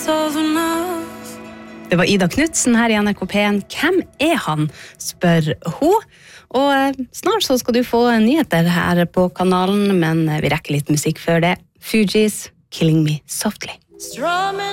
Det var Ida Knudsen her i NRK P1. Hvem han, spør hun. Og snart så skal du få nyheter her på kanalen, men vi rekker litt musikk før det. Fugees, Killing Me Softly.